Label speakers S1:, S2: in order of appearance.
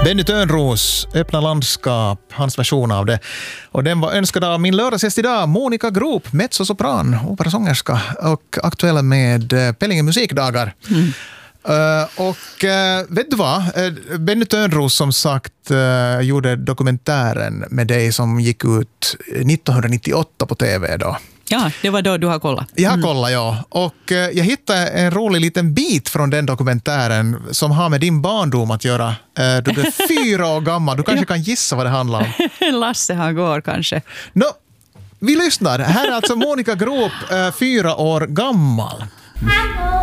S1: Benny Törnros, Öppna landskap, hans version av det. Och den var önskad av min lördagsgäst idag, Monica Groop, mezzosopran, operasångerska och aktuell med Pellinge musikdagar. Vet du vad? Benny Törnros som sagt gjorde dokumentären med dig som gick ut 1998 på TV då.
S2: Ja, det var då du har kollat.
S1: Jag har kollat, ja. Och jag hittade en rolig liten bit från den dokumentären som har med din barndom att göra. Du är 4 år gammal. Du kanske kan gissa vad det handlar om.
S2: Lasse han går kanske.
S1: Nå, vi lyssnar. Här är alltså Monica Groop, 4 år gammal.